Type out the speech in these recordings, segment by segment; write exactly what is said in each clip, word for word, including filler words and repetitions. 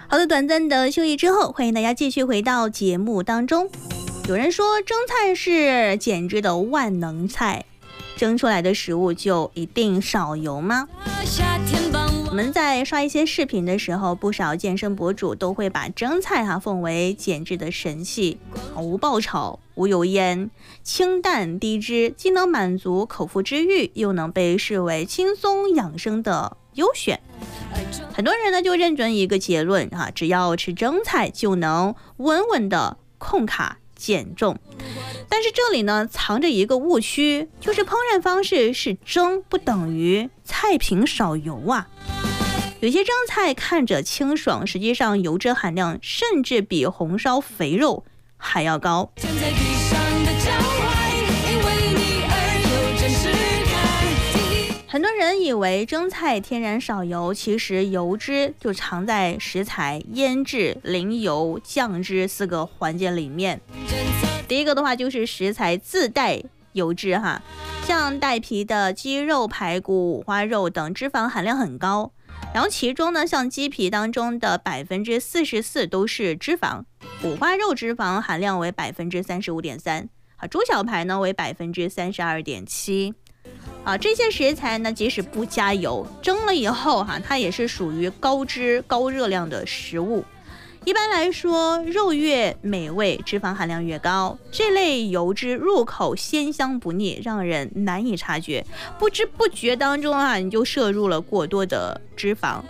好的，短暂的休息之后，欢迎大家继续回到节目当中。有人说蒸菜是减脂的万能菜，蒸出来的食物就一定少油吗？我们在刷一些视频的时候，不少健身博主都会把蒸菜哈、啊、奉为减脂的神器，无爆炒、无油烟、清淡低脂，既能满足口腹之欲，又能被视为轻松养生的优选。很多人呢就认准一个结论啊，只要吃蒸菜就能稳稳的控卡减重。但是这里呢藏着一个误区，就是烹饪方式是蒸不等于菜品少油啊。有些蒸菜看着清爽，实际上油脂含量甚至比红烧肥肉还要高。很多人以为蒸菜天然少油，其实油脂就藏在食材、腌制、淋油、酱汁四个环节里面。第一个的话就是食材自带油脂哈，像带皮的鸡肉、排骨、五花肉等脂肪含量很高。然后其中呢，像鸡皮当中的百分之四十四都是脂肪，五花肉脂肪含量为百分之三十五点三，啊，猪小排呢为百分之三十二点七。啊，这些食材呢，即使不加油，蒸了以后哈、啊，它也是属于高脂高热量的食物。一般来说，肉越美味，脂肪含量越高。这类油脂入口鲜香不腻，让人难以察觉，不知不觉当中啊，你就摄入了过多的脂肪。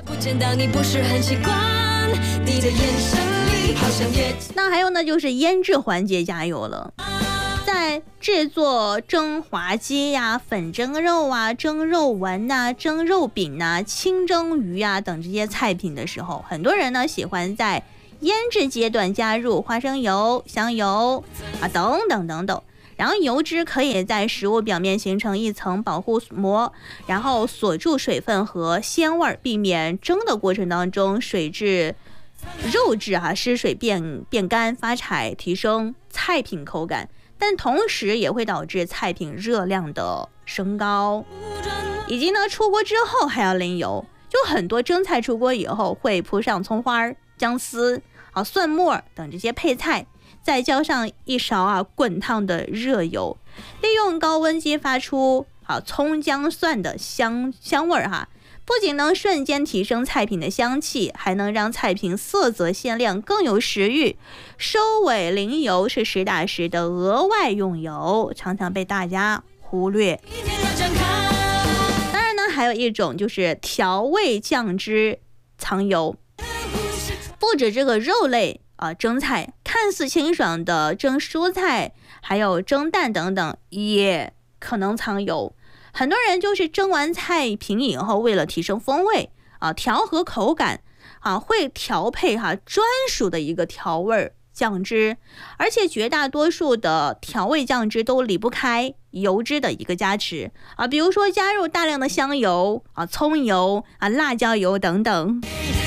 那还有呢，就是腌制环节加油了。在制作蒸滑鸡呀、粉蒸肉啊、蒸肉丸呐、蒸肉饼呐、清蒸鱼啊等这些菜品的时候，很多人呢喜欢在腌制阶段加入花生油、香油啊等等等等，然后油脂可以在食物表面形成一层保护膜，然后锁住水分和鲜味，避免蒸的过程当中水质、肉质啊失水变变干发柴，提升菜品口感，但同时也会导致菜品热量的升高，以及呢出锅之后还要淋油，就很多蒸菜出锅以后会铺上葱花、姜丝啊、蒜末等这些配菜，再浇上一勺啊滚烫的热油，利用高温激发出啊葱姜蒜的香香味儿哈，不仅能瞬间提升菜品的香气，还能让菜品色泽鲜亮，更有食欲。收尾淋油是实打实的额外用油，常常被大家忽略。当然呢，还有一种就是调味酱汁藏油。不止这个肉类啊、呃，蒸菜看似清爽的蒸蔬菜，还有蒸蛋等等，也可能藏油。很多人就是蒸完菜品以后，为了提升风味啊，调和口感啊，会调配哈、啊、专属的一个调味酱汁，而且绝大多数的调味酱汁都离不开油脂的一个加持啊，比如说加入大量的香油啊、葱油啊、辣椒油等等。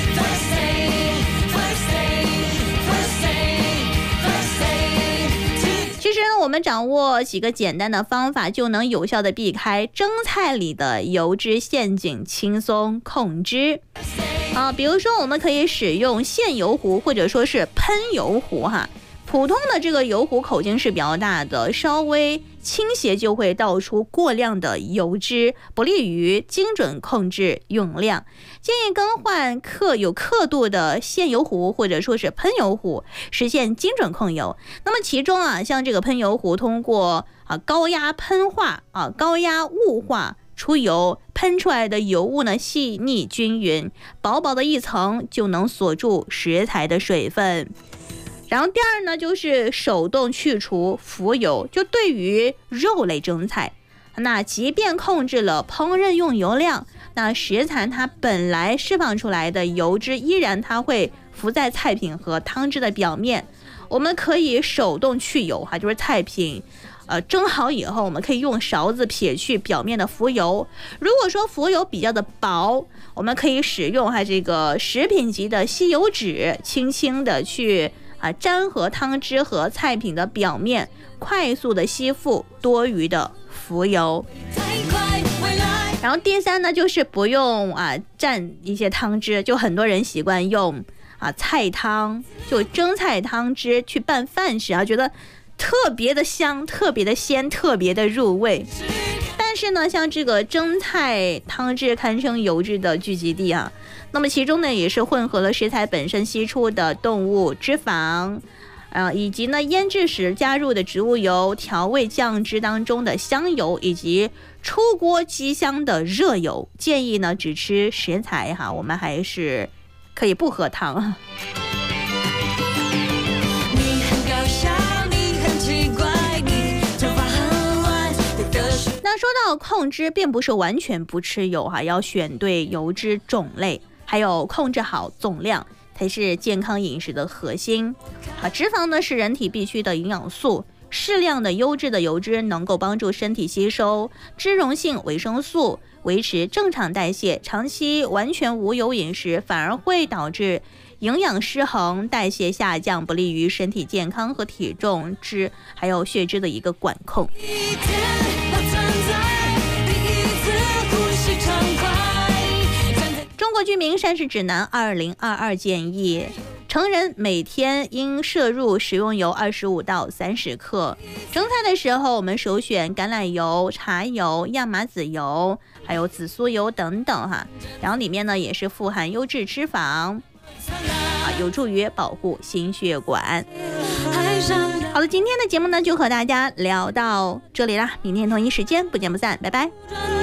其实呢，我们掌握几个简单的方法，就能有效的避开蒸菜里的油脂陷阱，轻松控脂啊。比如说，我们可以使用现油壶或者说是喷油壶哈。普通的这个油壶口径是比较大的，稍微倾斜就会倒出过量的油脂，不利于精准控制用量。建议更换刻有刻度的现油壶或者说是喷油壶，实现精准控油。那么其中啊，像这个喷油壶通过啊高压喷化啊高压雾化出油，喷出来的油雾呢细腻均匀，薄薄的一层就能锁住食材的水分。然后第二呢，就是手动去除浮油。就对于肉类蒸菜，那即便控制了烹饪用油量，那食材它本来释放出来的油脂依然它会浮在菜品和汤汁的表面。我们可以手动去油哈，就是菜品呃蒸好以后，我们可以用勺子撇去表面的浮油。如果说浮油比较的薄，我们可以使用哈这个食品级的吸油纸，轻轻的去啊，沾和汤汁和菜品的表面，快速的吸附多余的浮油。然后第三呢，就是不用啊蘸一些汤汁，就很多人习惯用啊菜汤，就蒸菜汤汁去拌饭吃啊，觉得特别的香，特别的鲜，特别的入味。但是呢，像这个蒸菜汤汁堪称油脂的聚集地啊，那么其中呢也是混合了食材本身析出的动物脂肪，呃，以及呢腌制时加入的植物油、调味酱汁当中的香油，以及出锅即香的热油。建议呢只吃食材哈，我们还是可以不喝汤。那说到控脂，并不是完全不吃油哈，要选对油脂种类，还有控制好总量，才是健康饮食的核心。啊，脂肪呢是人体必需的营养素，适量的优质的油脂能够帮助身体吸收脂溶性维生素，维持正常代谢。长期完全无油饮食，反而会导致营养失衡、代谢下降，不利于身体健康和体重脂还有血脂的一个管控。中国居民膳食指南二零二二建议，成人每天应摄入食用油二十五到三十克。蒸菜的时候，我们首选橄榄油、茶油、亚麻籽油，还有紫苏油等等哈。然后里面呢也是富含优质脂肪，啊，有助于保护心血管。好了，今天的节目呢就和大家聊到这里啦，明天同一时间不见不散，拜拜。